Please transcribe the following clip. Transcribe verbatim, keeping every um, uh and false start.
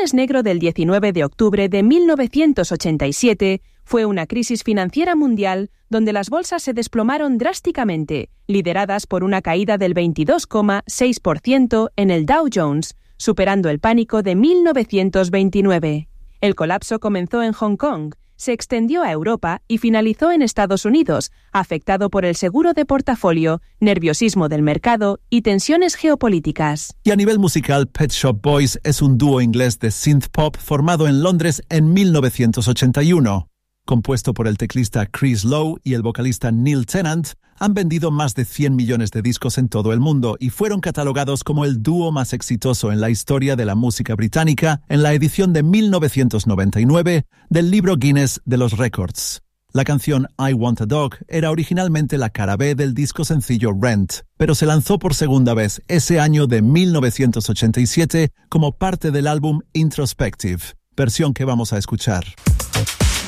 viernes negro del diecinueve de octubre de mil novecientos ochenta y siete fue una crisis financiera mundial donde las bolsas se desplomaron drásticamente, lideradas por una caída del veintidós coma seis por ciento en el Dow Jones, superando el pánico de mil novecientos veintinueve. El colapso comenzó en Hong Kong, se extendió a Europa y finalizó en Estados Unidos, afectado por el seguro de portafolio, nerviosismo del mercado y tensiones geopolíticas. Y a nivel musical, Pet Shop Boys es un dúo inglés de synth pop formado en Londres en mil novecientos ochenta y uno. Compuesto por el teclista Chris Lowe y el vocalista Neil Tennant, han vendido más de cien millones de discos en todo el mundo y fueron catalogados como el dúo más exitoso en la historia de la música británica en la edición de mil novecientos noventa y nueve del libro Guinness de los Récords. La canción I Want a Dog era originalmente la cara B del disco sencillo Rent, pero se lanzó por segunda vez ese año de mil novecientos ochenta y siete como parte del álbum Introspective, versión que vamos a escuchar.